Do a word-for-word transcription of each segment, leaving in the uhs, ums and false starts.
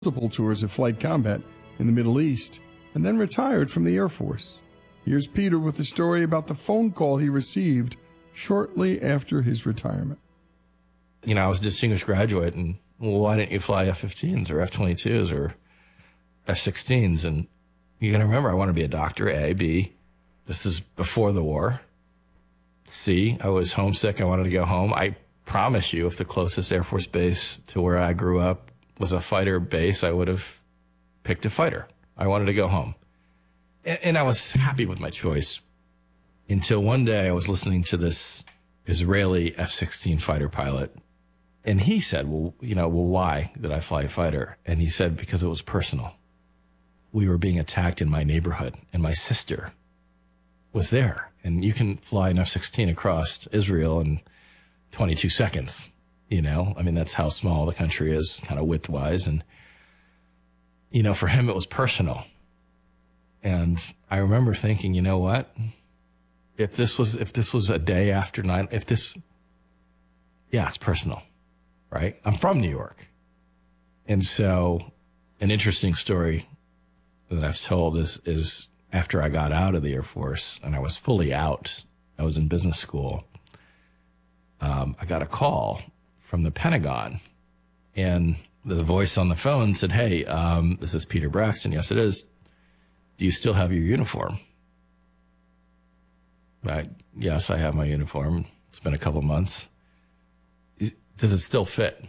multiple tours of flight combat in the Middle East, and then retired from the Air Force. Here's Peter with the story about the phone call he received shortly after his retirement. You know, I was a distinguished graduate, and well, why didn't you fly F fifteens or F twenty-twos or F sixteens? And you got to remember, I want to be a doctor, A. B, this is before the war. C, I was homesick. I wanted to go home. I promise you, if the closest Air Force base to where I grew up was a fighter base, I would have picked a fighter. I wanted to go home. And, and I was happy with my choice until one day I was listening to this Israeli F sixteen fighter pilot. And he said, well, you know, well, why did I fly a fighter? And he said, because it was personal. We were being attacked in my neighborhood, and my sister was there. And you can fly an F sixteen across Israel in twenty-two seconds, you know? I mean, that's how small the country is, kind of width-wise. And, you know, for him, it was personal. And I remember thinking, you know what? If this was, if this was a day after nine, if this, yeah, it's personal, right? I'm from New York. And so an interesting story that I've told is, is after I got out of the Air Force and I was fully out, I was in business school. Um, I got a call from the Pentagon, and the voice on the phone said, hey, um, this is Peter Braxton. Yes, it is. Do you still have your uniform? I, yes, I have my uniform. It's been a couple months. Does it still fit?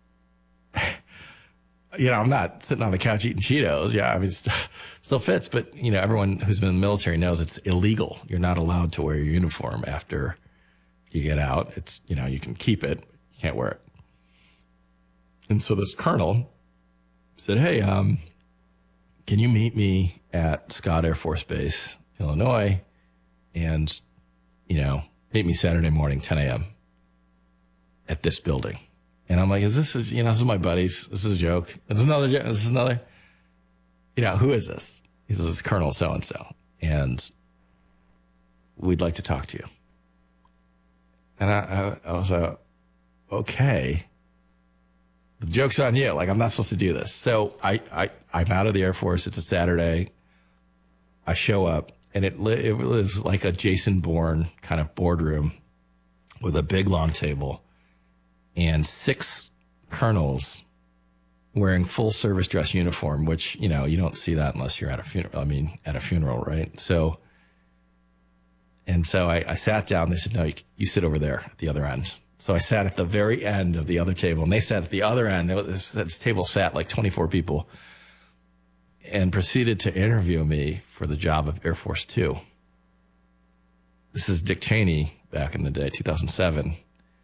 You know, I'm not sitting on the couch eating Cheetos. Yeah, I mean, it still fits. But, you know, everyone who's been in the military knows it's illegal. You're not allowed to wear your uniform after you get out. It's, you know, you can keep it. You can't wear it. And so this colonel said, hey, um, can you meet me at Scott Air Force Base, Illinois, and, you know, meet me Saturday morning, ten a.m. at this building. And I'm like, is this, a, you know, this is my buddies. This is a joke. This is another joke. This is another, you know, who is this? He says, it's Colonel so-and-so. And we'd like to talk to you. And I, I, I was like, okay. The joke's on you. Like, I'm not supposed to do this. So I, I, I'm out of the Air Force. It's a Saturday. I show up, and it, it was like a Jason Bourne kind of boardroom with a big long table and six colonels wearing full service dress uniform, which, you know, you don't see that unless you're at a funeral. I mean, at a funeral, right? So, and so I, I sat down. They said, no, you, you sit over there at the other end. So I sat at the very end of the other table, and they sat at the other end. It was, this table sat like twenty-four people, and proceeded to interview me for the job of Air Force Two. This is Dick Cheney back in the day, two thousand seven.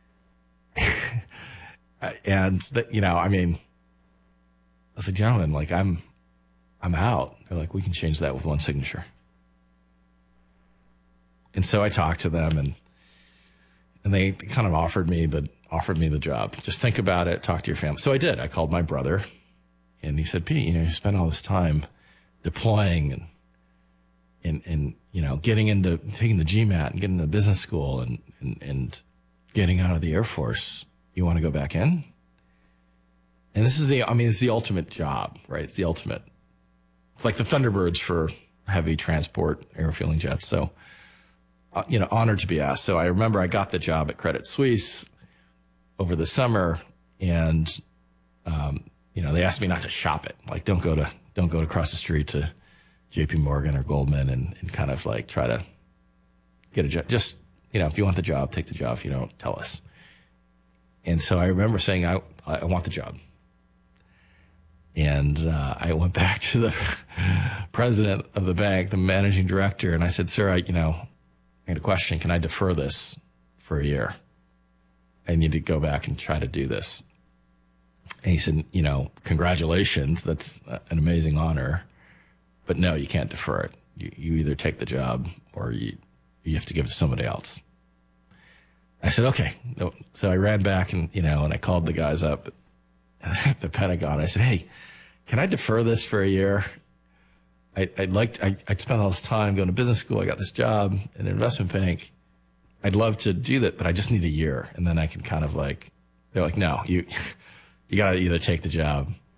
And, the, you know, I mean, I said, gentlemen, like, I'm, I'm out. They're like, we can change that with one signature. And so I talked to them, and, and they kind of offered me the, offered me the job. Just think about it. Talk to your family. So I did. I called my brother, and he said, Pete, you know, you spent all this time deploying and, and, and, you know, getting into, taking the G MAT and getting into business school and, and, and getting out of the Air Force. You want to go back in? And this is the, I mean, it's the ultimate job, right? It's the ultimate. It's like the Thunderbirds for heavy transport airfielding jets. So, uh, you know, honored to be asked. So I remember I got the job at Credit Suisse over the summer, and, um, you know, they asked me not to shop it. Like, don't go to, don't go across the street to J P Morgan or Goldman and, and kind of like try to get a job. Just, you know, if you want the job, take the job. If you don't, tell us. And so I remember saying, I, I want the job. And uh, I went back to the president of the bank, the managing director, and I said, sir, I, you know, I had a question. Can I defer this for a year? I need to go back and try to do this. And he said, you know, congratulations. That's an amazing honor. But no, you can't defer it. You, you either take the job or you, you have to give it to somebody else. I said, okay. So I ran back and, you know, and I called the guys up at the Pentagon. I said, hey, can I defer this for a year? I, I'd like to, I, I'd spent all this time going to business school. I got this job in an investment bank. I'd love to do that, but I just need a year. And then I can kind of like, they're like, no, you, you got to either take the job